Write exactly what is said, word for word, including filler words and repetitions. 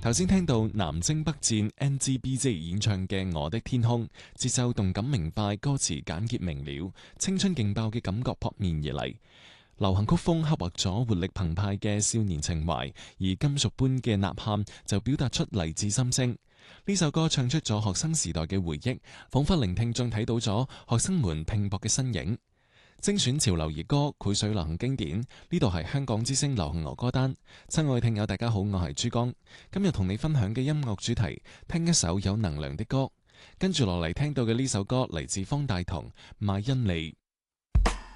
頭先聽到南征北戰 N G B J 演唱嘅《我的天空》，節奏動感明快，歌詞簡潔明了，青春勁爆嘅感覺撲面而嚟。流行曲風刻畫咗活力澎湃嘅少年情懷，而金屬般嘅吶喊就表達出勵志心聲。呢首歌唱出咗學生時代嘅回憶，仿佛令聽眾睇到咗學生們拼搏嘅身影。精選潮流兒歌，繪水流行經典。呢度係香港之聲流行樂歌單。親愛聽友大家好，我係珠江。今日同你分享嘅音樂主題，聽一首有能量的歌。跟住落嚟聽到嘅呢首歌嚟自方大同、麥恩利。